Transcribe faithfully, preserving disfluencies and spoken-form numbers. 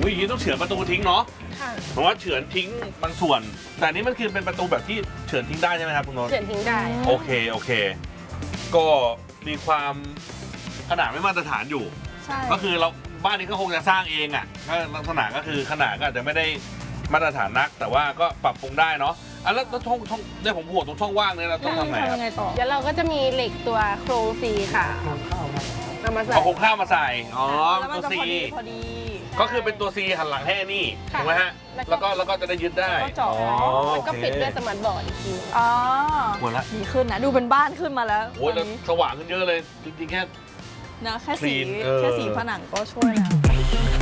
ยอย่างนี้ต้องเฉือนประตูทิ้งเนาะค่ะเพราะว่าเฉือนทิ้งบางส่วนแต่นี้มันคือเป็นประตูแบบที่เฉือนทิ้งได้ใช่ไหมครับคุณนนท์เฉือนทิ้งได้โอเคโอเค ก็มีความขนาดไม่มาตรฐานอยู่ใช่ก็คือเราบ้านนี้ก็คงจะสร้างเองอ่ะก็ลักษณะก็คือขนาดก็อาจจะไม่ได้มาตรฐานนัก แต่ว่าก็ปรับปรุงได้เนาะอ่ะแล้วช่องช่องเนี่ยผมห่วงตรงช่องว่างเนี่ยเราต้องทำไงครับยังไงต่อเดี๋ยวเราก็จะมีเหล็กตัวโครงซีค่ะเอามาใส่เอาโครงข้าวมาใส่อ๋อแล้วมันตัวจะซีพอดีพอดีก็คือเป็นตัวซีหันหลังให้นี่ถูกไหมฮะแล้วก็แล้วก็จะได้ยึดได้แล้วก็เจาะอ๋อแล้วก็โอเคปิดด้วยสมาร์ทบอร์ดอีกทีอ๋อหมดละดีขึ้นนะ ดูเป็นบ้านขึ้นมาแล้วโอ้ยตแล้อวนนี้สว่างขึ้นเยอะเลยจริงๆแค่นะแค่สี clean เออแค่สีผนังก็ช่วยแล้ว